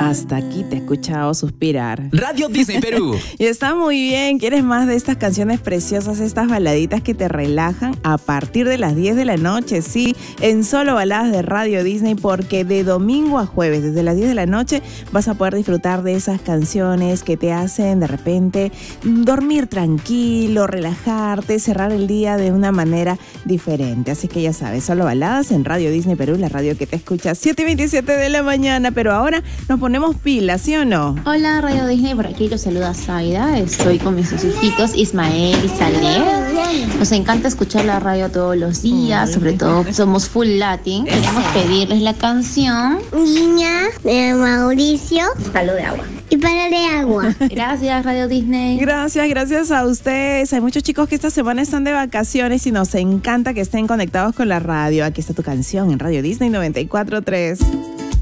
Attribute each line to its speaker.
Speaker 1: Hasta aquí te he escuchado suspirar.
Speaker 2: Radio Disney Perú.
Speaker 1: Y está muy bien. ¿Quieres más de estas canciones preciosas, estas baladitas que te relajan? A partir de las 10 de la noche, sí, en Solo Baladas de Radio Disney, porque de domingo a jueves, desde las 10 de la noche, vas a poder disfrutar de esas canciones que te hacen de repente dormir tranquilo, relajarte, cerrar el día de una manera diferente. Así que ya sabes, Solo Baladas en Radio Disney Perú, la radio que te escucha 7:27 de la mañana. Pero ahora nos ponemos pilas, ¿sí o no?
Speaker 3: Hola Radio Disney, por aquí los saluda Zaida. Estoy con mis dos hijitos Ismael y Saleh. Nos encanta escuchar la radio todos los días, sobre todo somos full latin. Queremos pedirles la canción
Speaker 4: Niña de Mauricio
Speaker 3: Palo de Agua.
Speaker 4: y Palo de Agua.
Speaker 3: Gracias Radio Disney.
Speaker 1: Gracias a ustedes. Hay muchos chicos que esta semana están de vacaciones y nos encanta que estén conectados con la radio. Aquí está tu canción en Radio Disney 94.3.